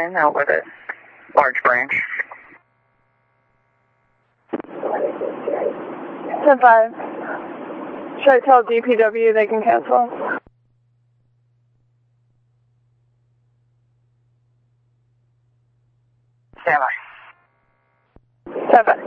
10 out with a large branch. 10-5. Should I tell DPW they can cancel? Stand by. 10-5.